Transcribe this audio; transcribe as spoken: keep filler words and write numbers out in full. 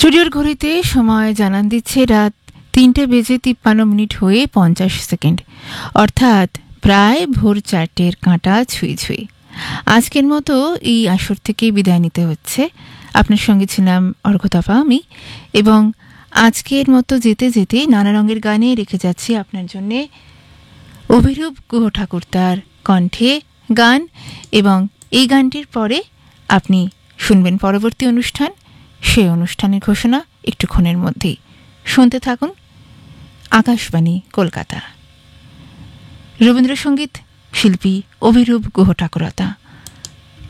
স্টুডিওর ঘড়িতে সময় জানান দিচ্ছে রাত তিনটে বেজে তিপ্পান্ন মিনিট হয়ে পঞ্চাশ সেকেন্ড, অর্থাৎ প্রায় ভোর চারটের কাঁটা ছুঁই ছুঁই। আজকের মতো এই আসর থেকেই বিদায় নিতে হচ্ছে। আপনার সঙ্গে ছিলাম অর্ঘ্যতাপা আমি, এবং আজকের মতো যেতে যেতে নানা রঙের গানে রেখে যাচ্ছি আপনার জন্যে অভিরূপ গুহ ঠাকুরতার কণ্ঠে গান, এবং এই গানটির পরে আপনি শুনবেন পরবর্তী অনুষ্ঠান। সেই অনুষ্ঠানের ঘোষণা একটুক্ষণের মধ্যেই। শুনতে থাকুন আকাশবাণী কলকাতা। রবীন্দ্রসঙ্গীত শিল্পী অভিরূপ গুহ ঠাকুরতা।